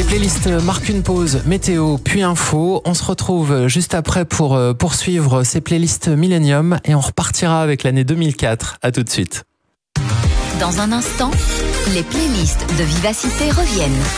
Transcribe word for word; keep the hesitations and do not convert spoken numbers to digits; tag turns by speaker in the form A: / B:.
A: playlists marquent une pause, météo, puis info. On se retrouve juste après pour poursuivre ces playlists Millennium et on repartira avec l'année deux mille quatre. À tout de suite.
B: Dans un instant, les playlists de Vivacité reviennent.